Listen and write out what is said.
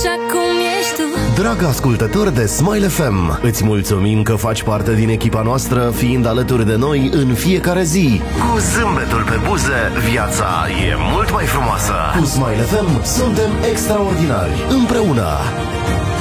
așa cum ești tu. Drag ascultător de Smile FM, îți mulțumim că faci parte din echipa noastră, fiind alături de noi în fiecare zi. Cu zâmbetul pe buze, viața e mult mai frumoasă. Cu Smile FM suntem extraordinari, împreună.